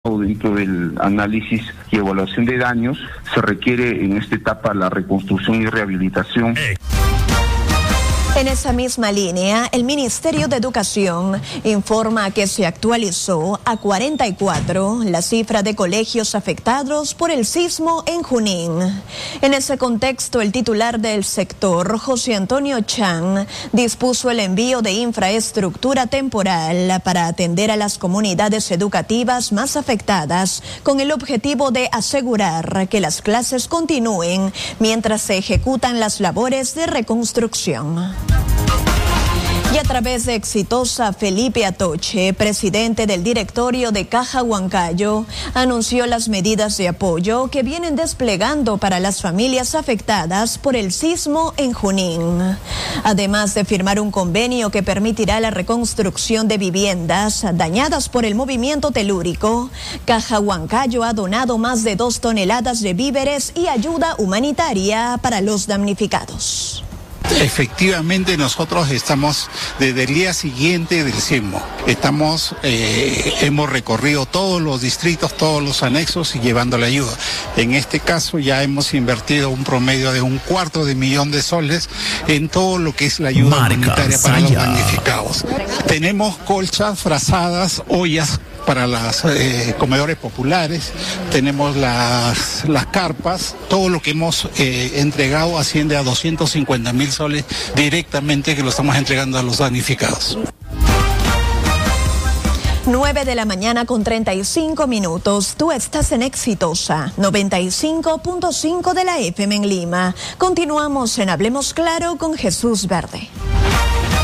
trabajo dentro del análisis y evaluación de daños, se requiere en esta etapa la reconstrucción y rehabilitación. En esa misma línea, el Ministerio de Educación informa que se actualizó a 44 la cifra de colegios afectados por el sismo en Junín. En ese contexto, el titular del sector, José Antonio Chan, dispuso el envío de infraestructura temporal para atender a las comunidades educativas más afectadas, con el objetivo de asegurar que las clases continúen mientras se ejecutan las labores de reconstrucción. Y a través de Exitosa, Felipe Atoche, presidente del directorio de Caja Huancayo, anunció las medidas de apoyo que vienen desplegando para las familias afectadas por el sismo en Junín. Además de firmar un convenio que permitirá la reconstrucción de viviendas dañadas por el movimiento telúrico, Caja Huancayo ha donado más de 2 toneladas de víveres y ayuda humanitaria para los damnificados. Efectivamente, nosotros estamos desde el día siguiente del sismo. Hemos recorrido todos los distritos, todos los anexos y llevando la ayuda. En este caso ya hemos invertido un promedio de $250,000 en todo lo que es la ayuda humanitaria para los damnificados. Tenemos colchas, frazadas, ollas para los comedores populares, tenemos las carpas, todo lo que hemos entregado asciende a $250,000 directamente que lo estamos entregando a los damnificados. 9:35 a.m. Tú estás en Exitosa, 95.5 de la FM en Lima. Continuamos en Hablemos Claro con Jesús Verde.